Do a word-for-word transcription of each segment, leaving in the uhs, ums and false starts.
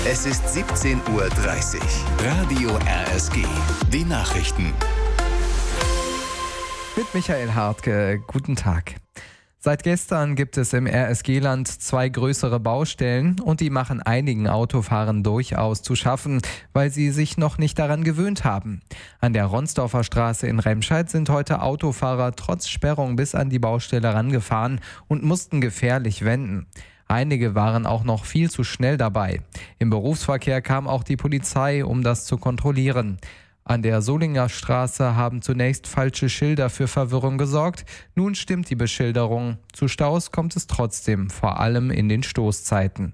Es ist siebzehn Uhr dreißig. Radio R S G. Die Nachrichten. Mit Michael Hartke. Guten Tag. Seit gestern gibt es im R S G-Land zwei größere Baustellen und die machen einigen Autofahrern durchaus zu schaffen, weil sie sich noch nicht daran gewöhnt haben. An der Ronsdorfer Straße in Remscheid sind heute Autofahrer trotz Sperrung bis an die Baustelle rangefahren und mussten gefährlich wenden. Einige waren auch noch viel zu schnell dabei. Im Berufsverkehr kam auch die Polizei, um das zu kontrollieren. An der Solinger Straße haben zunächst falsche Schilder für Verwirrung gesorgt. Nun stimmt die Beschilderung. Zu Staus kommt es trotzdem, vor allem in den Stoßzeiten.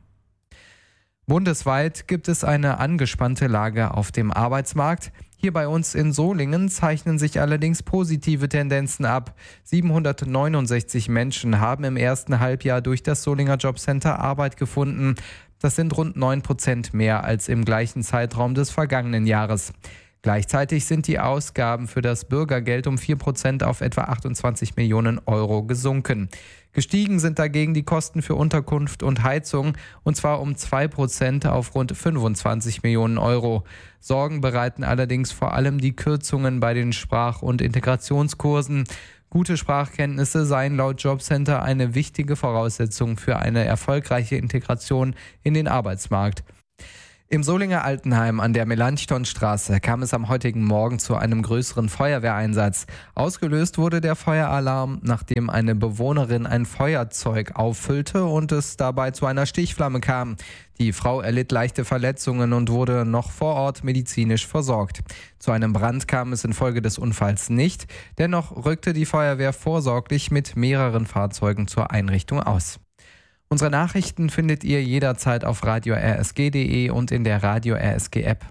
Bundesweit gibt es eine angespannte Lage auf dem Arbeitsmarkt. Hier bei uns in Solingen zeichnen sich allerdings positive Tendenzen ab. siebenhundertneunundsechzig Menschen haben im ersten Halbjahr durch das Solinger Jobcenter Arbeit gefunden. Das sind rund neun Prozent mehr als im gleichen Zeitraum des vergangenen Jahres. Gleichzeitig sind die Ausgaben für das Bürgergeld um vier Prozent auf etwa achtundzwanzig Millionen Euro gesunken. Gestiegen sind dagegen die Kosten für Unterkunft und Heizung, und zwar um zwei Prozent auf rund fünfundzwanzig Millionen Euro. Sorgen bereiten allerdings vor allem die Kürzungen bei den Sprach- und Integrationskursen. Gute Sprachkenntnisse seien laut Jobcenter eine wichtige Voraussetzung für eine erfolgreiche Integration in den Arbeitsmarkt. Im Solinger Altenheim an der Melanchthonstraße kam es am heutigen Morgen zu einem größeren Feuerwehreinsatz. Ausgelöst wurde der Feueralarm, nachdem eine Bewohnerin ein Feuerzeug auffüllte und es dabei zu einer Stichflamme kam. Die Frau erlitt leichte Verletzungen und wurde noch vor Ort medizinisch versorgt. Zu einem Brand kam es infolge des Unfalls nicht. Dennoch rückte die Feuerwehr vorsorglich mit mehreren Fahrzeugen zur Einrichtung aus. Unsere Nachrichten findet ihr jederzeit auf radio r s g punkt d e und in der Radio R S G App.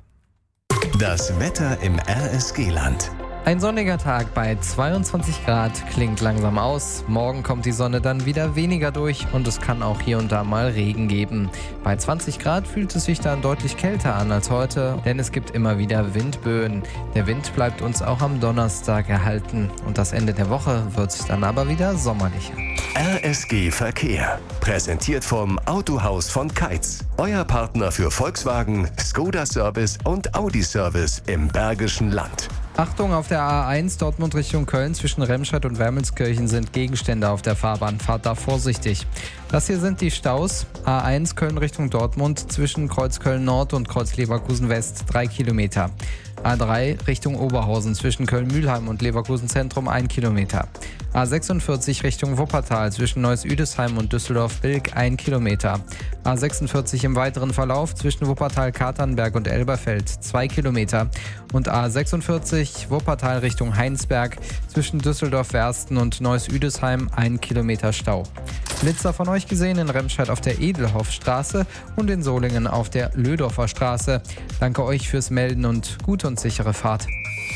Das Wetter im R S G-Land. Ein sonniger Tag bei zweiundzwanzig Grad klingt langsam aus. Morgen kommt die Sonne dann wieder weniger durch und es kann auch hier und da mal Regen geben. Bei zwanzig Grad fühlt es sich dann deutlich kälter an als heute, denn es gibt immer wieder Windböen. Der Wind bleibt uns auch am Donnerstag erhalten und das Ende der Woche wird dann aber wieder sommerlicher. R S G Verkehr. Präsentiert vom Autohaus von Keitz. Euer Partner für Volkswagen, Skoda Service und Audi Service im Bergischen Land. Achtung, auf der A eins Dortmund Richtung Köln zwischen Remscheid und Wermelskirchen sind Gegenstände auf der Fahrbahn. Fahrt da vorsichtig. Das hier sind die Staus. A eins Köln Richtung Dortmund zwischen Kreuz Köln Nord und Kreuz Leverkusen West drei Kilometer. A drei Richtung Oberhausen zwischen Köln-Mülheim und Leverkusen Zentrum ein Kilometer. A sechsundvierzig Richtung Wuppertal zwischen Neuss-Üdesheim und Düsseldorf-Bilk ein Kilometer. A sechsundvierzig im weiteren Verlauf zwischen Wuppertal-Katernberg und Elberfeld zwei Kilometer. Und A sechsundvierzig Wuppertal Richtung Heinsberg zwischen Düsseldorf-Wersten und Neuss-Üdesheim ein Kilometer Stau. Blitzer von euch gesehen in Remscheid auf der Edelhoffstraße und in Solingen auf der Lödorfer Straße. Danke euch fürs Melden und gute und sichere Fahrt.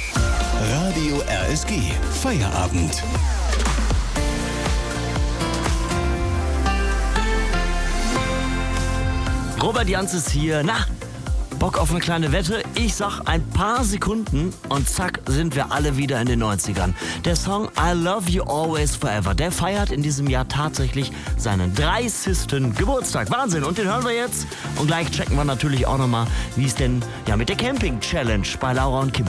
Radio R S G. Feierabend. Robert Jans ist hier. Na, Bock auf eine kleine Wette? Ich sag ein paar Sekunden und zack sind wir alle wieder in den neunzigern. Der Song I Love You Always Forever, der feiert in diesem Jahr tatsächlich seinen dreißigsten Geburtstag. Wahnsinn, und den hören wir jetzt. Und gleich checken wir natürlich auch nochmal, wie es denn ja mit der Camping-Challenge bei Laura und Kim